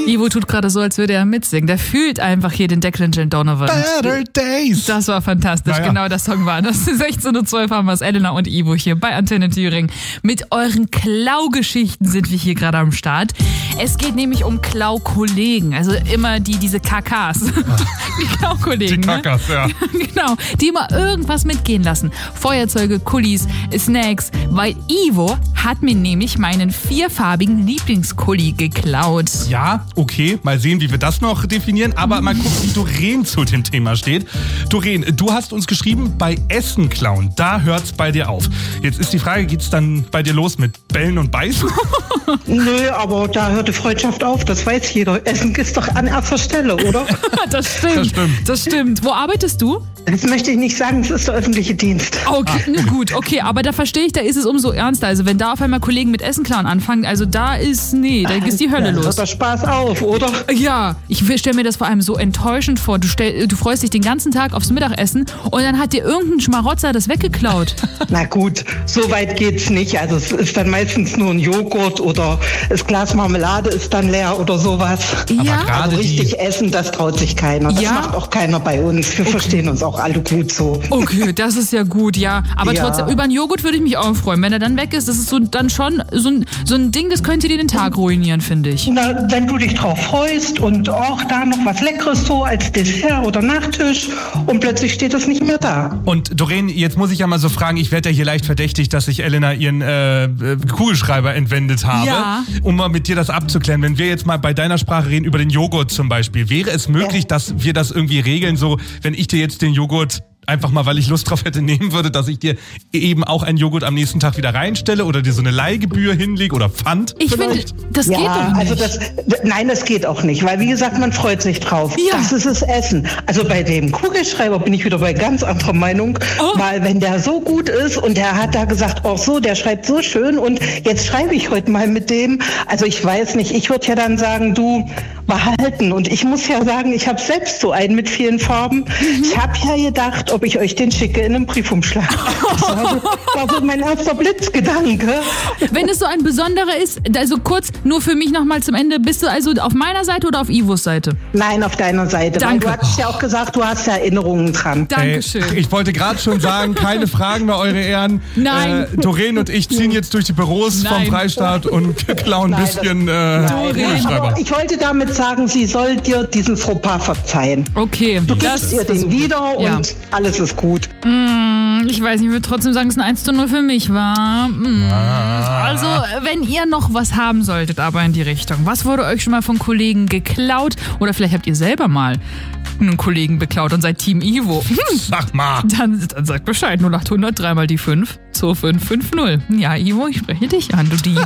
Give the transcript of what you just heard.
Ivo tut gerade so, als würde er mitsingen. Der fühlt einfach hier den Declan J. Donovan. Better Days. Das war fantastisch. Naja. Genau, der Song war das. 16:12 Uhr haben wir es. Elena und Ivo hier bei Antenne Thüringen. Mit euren Klaugeschichten sind wir hier gerade am Start. Es geht nämlich um Klaukollegen. Also immer diese KKs. Die Klaukollegen. Die Kakas, ja. Genau. Die immer irgendwas mitgehen lassen. Feuerzeuge, Kulis, Snacks. Weil Ivo hat mir nämlich meinen 4farbigen Lieblingskuli geklaut. Ja, okay. Mal sehen, wie wir das noch definieren. Aber mal gucken, wie Doreen zu dem Thema steht. Doreen, du hast uns geschrieben, bei Essen klauen, da hört's bei dir auf. Jetzt ist die Frage, geht's dann bei dir los mit Bellen und Beißen? Nö, aber da hört die Freundschaft auf, das weiß jeder. Essen ist doch an erster Stelle, oder? Das stimmt. Das stimmt. Wo arbeitest du? Das möchte ich nicht sagen, das ist der öffentliche Dienst. Okay, na gut, okay, aber da verstehe ich, da ist es umso ernster. Also wenn da auf einmal Kollegen mit Essen klauen anfangen, also da ist die Hölle los. Hört der Spaß auf, oder? Ja, ich stelle mir das vor allem so enttäuschend vor. Du freust dich den ganzen Tag aufs Mittagessen und dann hat dir irgendein Schmarotzer das weggeklaut. Na gut, so weit geht's nicht. Also es ist dann meistens nur ein Joghurt oder das Glas Marmelade ist dann leer oder sowas. Ja, Also richtig essen, das traut sich keiner. Das macht auch keiner bei uns. Wir verstehen uns auch alle gut so. Okay, das ist ja gut, ja. Aber Ja. trotzdem, über einen Joghurt würde ich mich auch freuen. Wenn er dann weg ist, das ist dann schon so ein Ding, das könnte dir den Tag ruinieren, finde ich. Na, wenn du dich drauf freust und auch da noch was Leckeres so als Dessert oder Nachtisch und plötzlich steht es nicht mehr da. Und Doreen, jetzt muss ich ja mal so fragen, ich werde ja hier leicht verdächtigt, dass ich Elena ihren Kugelschreiber entwendet habe. Ja. Um mal mit dir das abzuklären, wenn wir jetzt mal bei deiner Sprache reden, über den Joghurt zum Beispiel, wäre es möglich, dass wir das irgendwie regeln, so wenn ich dir jetzt den Joghurt einfach mal, weil ich Lust drauf hätte, nehmen würde, dass ich dir eben auch einen Joghurt am nächsten Tag wieder reinstelle oder dir so eine Leihgebühr hinlege oder Pfand? Ich finde, das geht doch nicht. Also nein, das geht auch nicht, weil wie gesagt, man freut sich drauf. Ja. Das ist das Essen. Also bei dem Kugelschreiber bin ich wieder bei ganz anderer Meinung, weil wenn der so gut ist und der hat da gesagt, auch so, der schreibt so schön und jetzt schreibe ich heute mal mit dem. Also ich weiß nicht, ich würde ja dann sagen, du behalten und ich muss ja sagen, ich habe selbst so einen mit vielen Farben. Ich habe ja gedacht, ob ich euch den schicke in einem Briefumschlag. Das war so mein erster Blitzgedanke. Wenn es so ein besonderer ist, also kurz nur für mich nochmal zum Ende, bist du also auf meiner Seite oder auf Ivos Seite? Nein, auf deiner Seite. Danke. Weil du hast ja auch gesagt, du hast ja Erinnerungen dran. Dankeschön. Ich wollte gerade schon sagen, keine Fragen mehr, Eure Ehren. Nein. Doreen und ich ziehen jetzt durch die Büros vom Nein. Freistaat und klauen ein bisschen Kugelschreiber. Aber ich wollte damit sagen, sie soll dir diesen Fauxpas verzeihen. Okay. Du gibst ihr den wieder und alles ist gut. Ich weiß nicht, ich würde trotzdem sagen, es ist ein 1:0 für mich, war. Also, wenn ihr noch was haben solltet, aber in die Richtung. Was wurde euch schon mal von Kollegen geklaut? Oder vielleicht habt ihr selber mal einen Kollegen beklaut und seid Team Ivo. Sag mal. Dann sagt Bescheid. 0800 3 mal die 5 2550. Ja, Ivo, ich spreche dich an, du Dieb.